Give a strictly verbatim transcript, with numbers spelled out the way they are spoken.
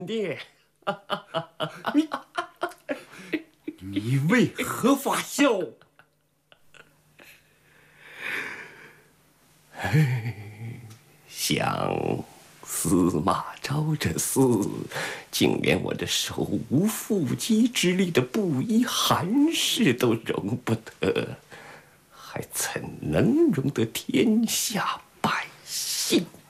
的。 你你为何发笑？ 想司马昭这厮，竟连我这手无缚鸡之力的布衣韩氏都容不得，还怎能容得天下百姓？